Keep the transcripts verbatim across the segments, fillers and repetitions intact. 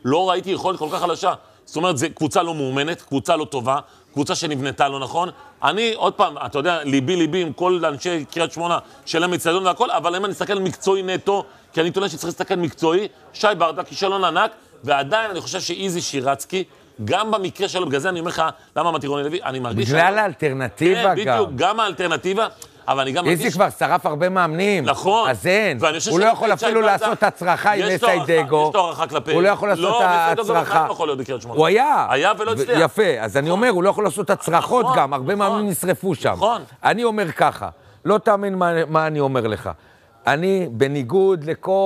לא ראיתי יכולת כל כך חלשה. זאת אומרת, זו קבוצה לא מאומנת, קבוצה לא טובה, קבוצה שנבנתה לא נכון. אני, עוד פעם, אתה יודע, ליבי ליבי עם כל אנשי קריית שמונה שלהם מצטדיון והכל, אבל אם אני אסתכל מקצועי נטו, כי אני טוען שצריך להסתכל מקצועי, שי ברדה, כישלון ענק, ועדיין אני חושב שאיזי שירצקי, גם במקרה שלו, בגלל זה אני אומר לך, למה אמרתי רוני לוי? אני מרגיש... בגלל האלטרנטיבה גם. בדיוק, גם האלטרנטיבה, אבל אני גם מרגיש... איזי כבר שרף הרבה מאמנים. נכון. אז אין. הוא לא יכול אפילו לעשות הצרחה עם מסיידגו. יש לו הערכה כלפי. הוא לא יכול לעשות הצרחה. הוא היה. היה ולא הצליח. יפה. אז אני אומר, הוא לא יכול לעשות הצרחות גם. הרבה מאמנים נשרפו שם. נכון. אני אומר ככה, לא תאמין מה אני אומר לך. אני, בניגוד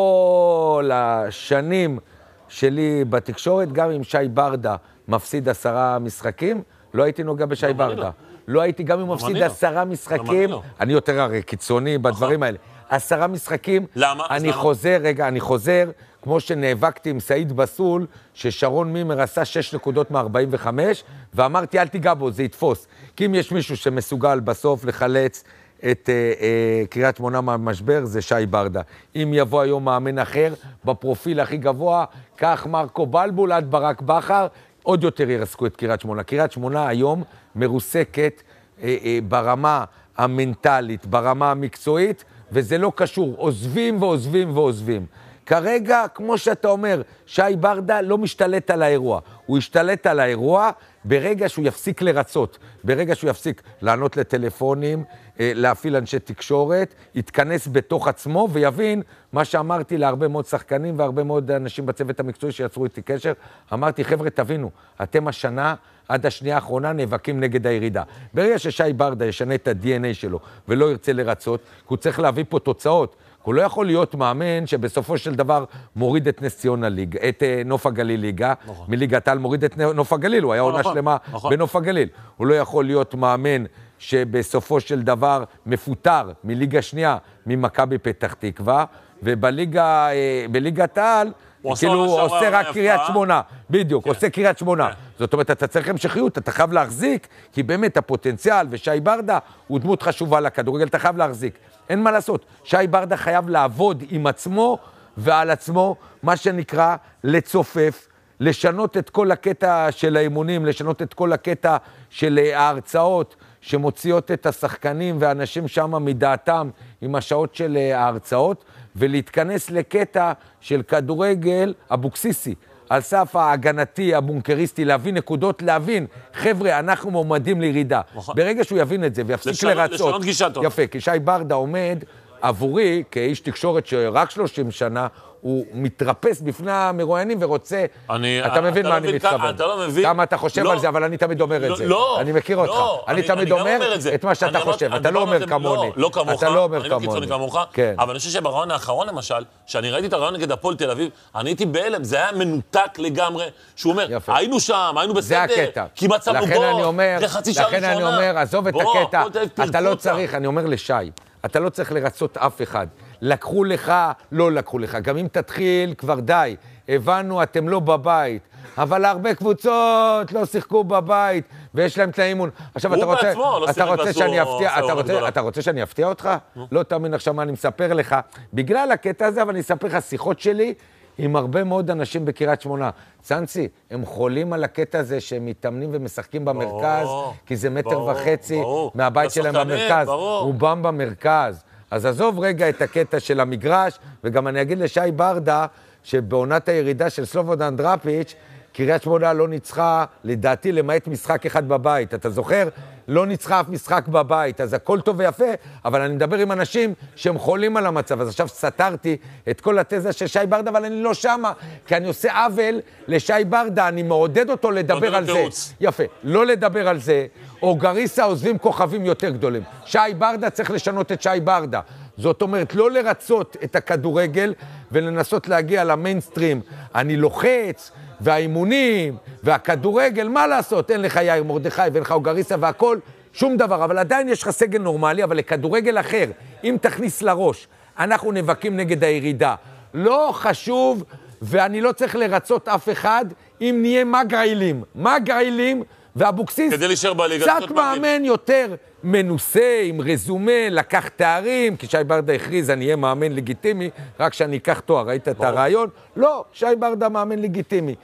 לכל השנים שלי בתקשורת, גם עם שי ברדה מפסיד עשרה משחקים, לא הייתי נוגע בשי ברדה. לא הייתי גם אם מפסיד עשרה משחקים, אני יותר הרי קיצוני בדברים האלה. עשרה משחקים, אני חוזר, רגע, אני חוזר, כמו שנאבקתי עם סעיד בסול, ששרון מימר עשה שש נקודות מ-ארבעים וחמש, ואמרתי, אל תיגע בו, זה יתפוס. כי אם יש מישהו שמסוגל בסוף לחלץ את קריית שמונה מהמשבר, זה שי ברדה. אם יבוא היום מאמן אחר, בפרופיל הכי גבוה, כך מרקו בלבול עד ברק בחר, עוד יותר ירסקו את קריית שמונה. קריית שמונה היום מרוסקת אה, אה, ברמה המנטלית, ברמה המקצועית, וזה לא קשור. עוזבים ועוזבים ועוזבים. כרגע, כמו שאתה אומר, שי ברדה לא משתלט על האירוע. הוא ישתלט על האירוע ברגע שהוא יפסיק לרצות, ברגע שהוא יפסיק לענות לטלפונים, להפעיל אנשי תקשורת, יתכנס בתוך עצמו ויבין מה שאמרתי להרבה מאוד שחקנים והרבה מאוד אנשים בצוות המקצועי שיצרו איתי קשר. אמרתי, חבר'ה, תבינו, אתם השנה עד השנייה האחרונה נאבקים נגד הירידה. ברגע ששי ברדה ישנה את ה-די אן איי שלו ולא ירצה לרצות, הוא צריך להביא פה תוצאות. הוא לא יכול להיות מאמן שבסופו של דבר מוריד את נס ציונה ליגה, את נוף הגליל ליגה, נכון. מליגת העל מוריד את נוף הגליל, הוא היה עונה נכון, שלמה נכון. בנוף הגליל. הוא לא יכול להיות מאמן שבסופו של דבר מפוטר מליגה שנייה ממכבי פתח תקווה, ובליגה, בליגת העל, כאילו הוא עושה רק קריית שמונה, בדיוק, כן. עושה קריית שמונה. כן. זאת אומרת, אתה צריך המשכיות, אתה חייב להחזיק, כי באמת הפוטנציאל, ושי ברדה הוא דמות חשובה לכדורגל, אתה חייב להחזיק. אין מה לעשות, שי ברדה חייב לעבוד עם עצמו ועל עצמו, מה שנקרא לצופף, לשנות את כל הקטע של האימונים, לשנות את כל הקטע של ההרצאות, שמוציאות את השחקנים ואנשים שם מדעתם עם השעות של ההרצאות, ולהתכנס לקטע של כדורגל אבוקסיסי, על סף ההגנתי, הבונקריסטי, להבין נקודות, להבין, חבר'ה, אנחנו מועמדים לירידה. ברגע שהוא יבין את זה ויפסיק לרצות, לשנות גישתו. יפה, כי שי ברדה עומד עבורי, כאיש תקשורת שרק שלושים שנה, הוא מתרפס בפני המרואיינים ורוצה, אני, אתה מבין מה אני מתכוון. אתה לא מבין. כמה אתה חושב לא, על זה, אבל אני תמיד אומר לא, את זה. לא, אני מכיר אותך. לא, אני, אני תמיד אני אומר, אומר את, את מה שאתה חושב. אתה לא אומר כמוני. לא, לא כמוך. אתה לא אומר אני כמוני. קיצוני כמוך. כן. אבל אני חושב שברעיון האחרון למשל, שאני ראיתי את הרעיון נגד הפועל תל אביב, אני הייתי בהלם, זה היה מנותק לגמרי, שהוא אומר, יפה. היינו שם, היינו בסדר. זה הקטע. כי מצאנו לכן בו, אני אומר, לכן אני אומר, עזוב את הקטע. אתה לא צריך, אני אומר לשי, אתה לא צריך לרצות אף אחד. לקחו לך, לא לקחו לך. גם אם תתחיל, כבר די. הבנו, אתם לא בבית. אבל הרבה קבוצות לא שיחקו בבית, ויש להם את האימון. עכשיו, אתה רוצה, אתה רוצה שאני אפתיע, אתה רוצה, אתה רוצה שאני אפתיע אותך? לא תאמין עכשיו מה אני מספר לך. בגלל הקטע הזה, אבל אני אספר לך שיחות שלי עם הרבה מאוד אנשים בקריית שמונה. צאנצי, הם חולים על הקטע הזה שהם מתאמנים ומשחקים במרכז, כי זה מטר וחצי מהבית שלהם במרכז. רובם במרכז. אז עזוב רגע את הקטע של המגרש, וגם אני אגיד לשי ברדה, שבעונת הירידה של סלובודן דראפיץ', קריית שמונה לא ניצחה, לדעתי, למעט משחק אחד בבית. אתה זוכר? לא ניצחה אף משחק בבית, אז הכל טוב ויפה, אבל אני מדבר עם אנשים שהם חולים על המצב. אז עכשיו סתרתי את כל התזה של שי ברדה, אבל אני לא שמה, כי אני עושה עוול לשי ברדה, אני מעודד אותו לדבר על זה. יפה, לא לדבר על זה, או גריסה עוזבים כוכבים יותר גדולים. שי ברדה צריך לשנות את שי ברדה. זאת אומרת, לא לרצות את הכדורגל ולנסות להגיע למיינסטרים. אני לוחץ, והאימונים, והכדורגל, מה לעשות? אין לך יאיר מרדכי ואין לך אוגריסה והכל, שום דבר. אבל עדיין יש לך סגל נורמלי, אבל לכדורגל אחר, אם תכניס לראש, אנחנו נאבקים נגד הירידה. לא חשוב, ואני לא צריך לרצות אף אחד, אם נהיה מגעילים. מגעילים, ואבוקסיס קצת מאמן יותר מנוסה, עם רזומה, לקח תארים, כי שי ברדה הכריז, אני אהיה מאמן לגיטימי, רק שאני אקח תואר, ראית את הרעיון? לא, שי ברדה מאמן לגיטימי.